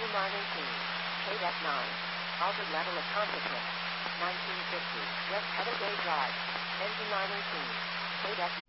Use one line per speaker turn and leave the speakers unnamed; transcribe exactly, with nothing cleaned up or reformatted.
Engine nine eighteen. K D E F nine. Altered level of consciousness. nineteen fifty. West Heathergate Drive. Engine nine eighteen. K D E F